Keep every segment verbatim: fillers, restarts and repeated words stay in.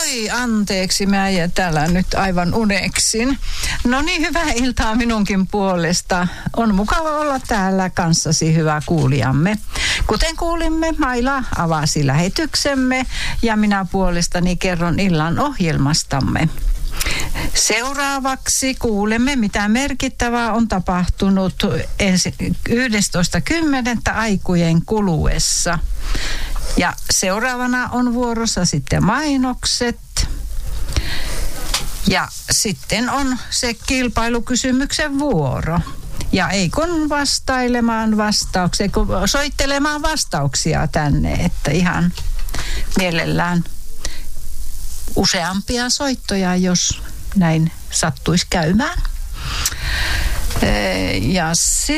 Oi, anteeksi, mä täällä nyt aivan uneksin. No niin, hyvää iltaa minunkin puolesta. On mukava olla täällä kanssasi, hyvä kuulijamme. Kuten kuulimme, Maila avasi lähetyksemme ja minä puolestani kerron illan ohjelmastamme. Seuraavaksi kuulemme, mitä merkittävää on tapahtunut yhdestoista kymmenettä aikujen kuluessa. Ja seuraavana on vuorossa sitten mainokset. Ja sitten on se kilpailukysymyksen vuoro. Ja ei kun vastailemaan vastauksia, kun soittelemaan vastauksia tänne, että ihan mielellään useampia soittoja, jos näin sattuisi käymään. Ja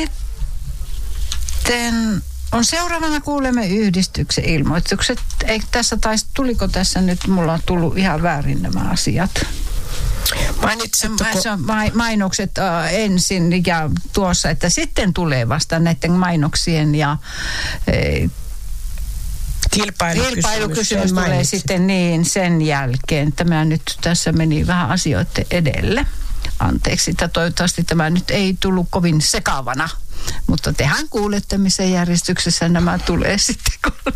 sitten on seuraavana kuulemme yhdistyksen ilmoitukset. Eikö tässä taisi, tuliko tässä nyt, mulla on tullut ihan väärin nämä asiat. Mainitsetteko? Mainokset äh, ensin ja tuossa, että sitten tulee vasta näiden mainoksien ja äh, kilpailukysymys, kilpailukysymys tulee sitten niin sen jälkeen. Tämä nyt tässä meni vähän asioiden edelle. Anteeksi, että toivottavasti tämä nyt ei tullut kovin sekavana, mutta tehän kuulette, missä järjestyksessä nämä tulee sitten.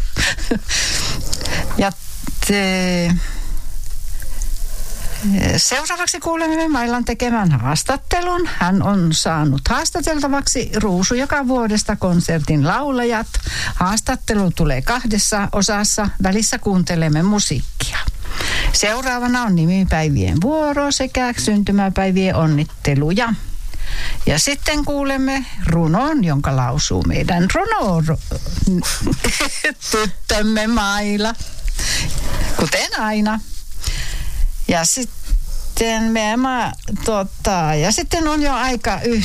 Ja te... Seuraavaksi kuulemme Mailan tekemän haastattelun. Hän on saanut haastateltavaksi Ruusu joka vuodesta konsertin laulajat. Haastattelu tulee kahdessa osassa. Välissä kuuntelemme musiikkia. Seuraavana on nimipäivien vuoro sekä syntymäpäivien onnitteluja. Ja sitten kuulemme runon, jonka lausuu meidän runo tyttömme Maila, kuten aina. Ja sitten me, mä, tota, ja sitten on jo aika